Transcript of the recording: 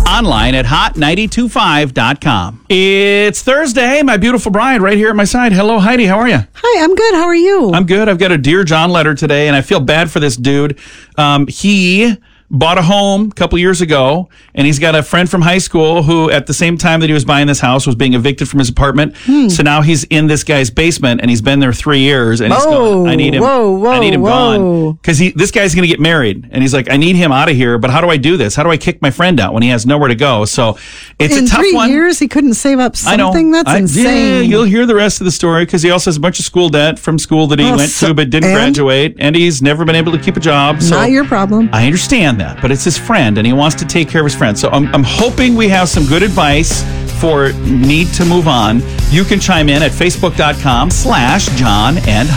Online at hot925.com. It's Thursday. My beautiful bride right here at my side. Hello, Heidi. How are you? Hi, I'm good. How are you? I'm good. I've got a Dear John letter today, and I feel bad for this dude. He bought a home a couple years ago, and he's got a friend from high school who, at the same time that he was buying this house, was being evicted from his apartment. So now he's in this guy's basement, and he's been there 3 years, and he's going, I need him. I need him gone. Because this guy's going to get married, and he's like, I need him out of here, but how do I do this? How do I kick my friend out when he has nowhere to go? So it's a tough one. In 3 years, he couldn't save up something? That's insane. Yeah, you'll hear the rest of the story, because he also has a bunch of school debt from school that he went to but didn't graduate, and he's never been able to keep a job. So not your problem. I understand that, but it's his friend, and he wants to take care of his friend. So I'm hoping we have some good advice for need to move on. You can chime in at facebook.com/John and